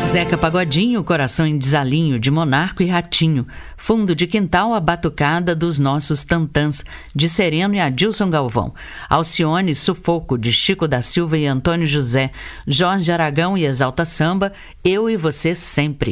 Zeca Pagodinho, Coração em Desalinho, de Monarco e Ratinho. Fundo de Quintal, a Batucada dos Nossos Tantãs, de Sereno e Adilson Galvão. Alcione, Sufoco, de Chico da Silva e Antônio José. Jorge Aragão e Exalta Samba, Eu e Você Sempre.